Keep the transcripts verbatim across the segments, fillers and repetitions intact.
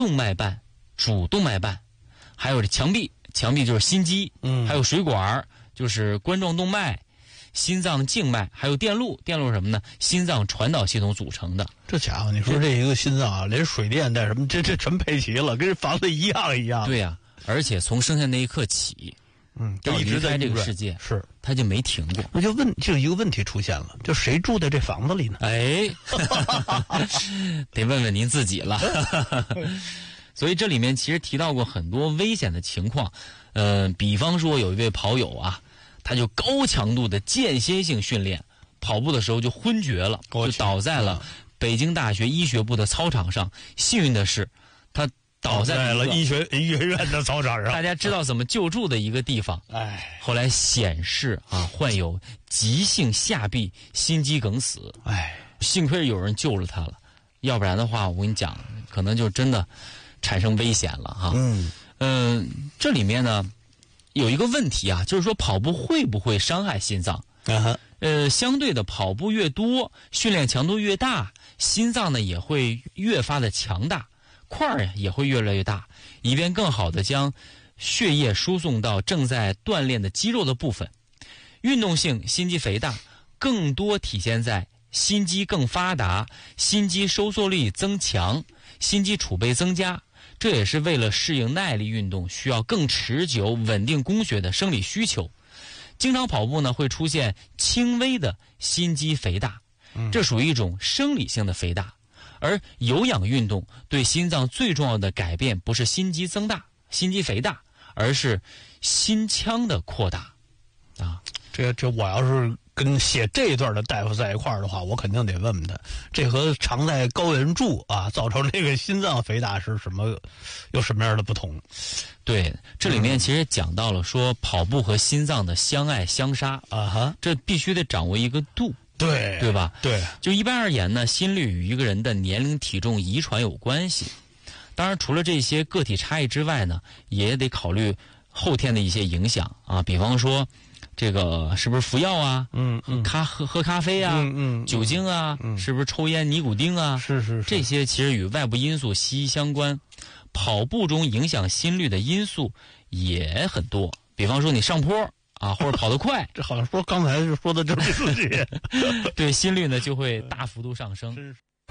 动脉瓣、主动脉瓣，还有这墙壁，墙壁就是心肌，嗯，还有水管就是冠状动脉。心脏静脉还有电路，电路是什么呢？心脏传导系统组成的。 这家伙，你说这一个心脏啊，连水电带什么，这这全配齐了，跟房子一样一样。 对呀、啊，而且从生下那一刻起， 嗯， 就一直在这个世界， 是他就没停过。 那就问，就一个问题出现了，就谁住在这房子里呢？ 哎，得问问您自己了。所以这里面其实提到过很多危险的情况，呃，比方说有一位跑友啊。他就高强度的间歇性训练，跑步的时候就昏厥了，就倒在了北京大学医学部的操场上。幸运的是，他倒在了医学医学院的操场上。 大家知道怎么救助的一个地方。 哎， 后来显示啊，患有急性下壁心肌梗死。 哎， 幸亏有人救了他了，要不然的话，我跟你讲，可能就真的产生危险了哈。 嗯嗯、呃，这里面呢。有一个问题啊，就是说跑步会不会伤害心脏？ 啊、 呃，相对的，跑步越多，训练强度越大，心脏呢也会越发的强大，块儿呀也会越来越大，以便更好的将血液输送到正在锻炼的肌肉的部分。运动性心肌肥大更多体现在心肌更发达，心肌收缩力增强，心肌储备增加。这也是为了适应耐力运动需要更持久、稳定供血的生理需求。经常跑步呢，会出现轻微的心肌肥大，这属于一种生理性的肥大。而有氧运动对心脏最重要的改变不是心肌增大、心肌肥大，而是心腔的扩大。啊， 这这我要是跟写这一段的大夫在一块儿的话，我肯定得问问他，这和常在高原住啊造成这个心脏肥大是什么，有什么样的不同？ 对，这里面其实讲到了说跑步和心脏的相爱相杀啊哈， 这必须得掌握一个度， 对对吧？ 对， 就一般而言呢，心率与一个人的年龄、体重、遗传有关系。当然，除了这些个体差异之外呢，也得考虑后天的一些影响啊，比方说。这个是不是服药啊？ 嗯嗯， 咖喝喝咖啡啊？ 嗯嗯， 酒精啊？ 嗯， 是不是抽烟、尼古丁啊？ 是是是， 这些其实与外部因素息息相关。跑步中影响心率的因素也很多，比方说你上坡啊，或者跑得快， 这好像说刚才就说的就是这些， 对心率呢就会大幅度上升。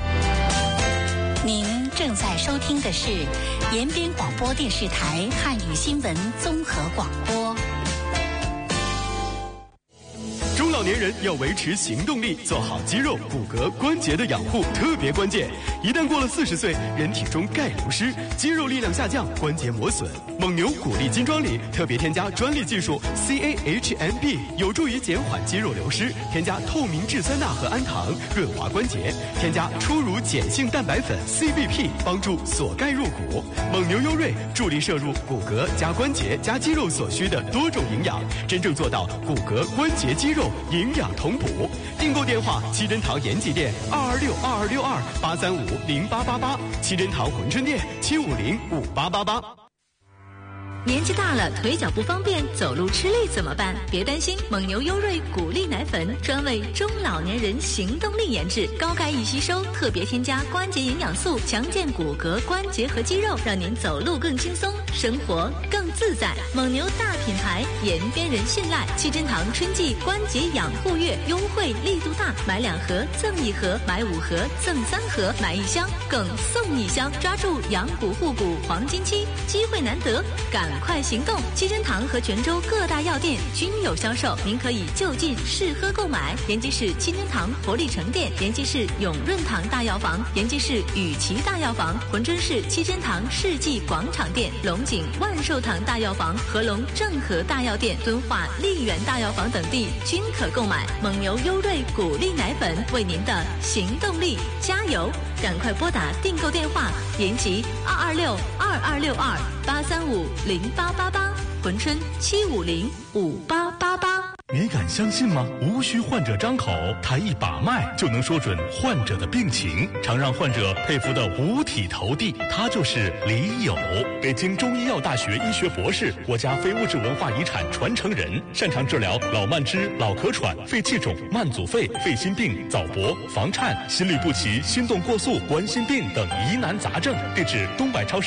您正在收听的是延边广播电视台汉语新闻综合广播。 中老年人要维持行动力，做好肌肉、骨骼、关节的养护特别关键。一旦过了四十岁，人体中钙流失，肌肉力量下降，关节磨损。蒙牛骨力金装里特别添加专利技术 C A H M B， 有助于减缓肌肉流失。添加透明质酸钠和氨糖，润滑关节。添加初乳碱性蛋白粉 C B P， 帮助锁钙入骨。蒙牛优瑞助力摄入骨骼加关节加肌肉所需的多种营养，真正做到骨骼、关节、肌肉营养同补。订购电话：七珍堂延吉店二二六二二六二八三五零八八八，七珍堂珲春店七五零五八八八。 年纪大了，腿脚不方便，走路吃力怎么办？别担心，蒙牛优瑞骨力奶粉专为中老年人行动力研制，高钙易吸收，特别添加关节营养素，强健骨骼、关节和肌肉，让您走路更轻松，生活更自在。蒙牛大品牌，延边人信赖。七珍堂春季关节养护月优惠力度大，买两盒赠一盒，买五盒赠三盒，买一箱更送一箱，抓住养骨护骨黄金期，机会难得，赶快行动！七珍堂和泉州各大药店均有销售，您可以就近试喝购买。延吉市七珍堂活力城店，延吉市永润堂大药房，延吉市雨琦大药房，珲春市七珍堂世纪广场店，龙井万寿堂大药房、合龙正和大药店、敦化丽园大药房等地均可购买。蒙牛优瑞骨力奶粉，为您的行动力加油！赶快拨打订购电话：延吉二二六二二六二八三五零八八八，珲春七五零五八八八。 你敢相信吗？无需患者张口，他一把脉就能说准患者的病情，常让患者佩服的五体投地。他就是李友，北京中医药大学医学博士，国家非物质文化遗产传承人，擅长治疗老慢支、老咳喘、肺气肿、慢阻肺、肺心病、早搏、房颤、心律不齐、心动过速、冠心病等疑难杂症。地址：东百超市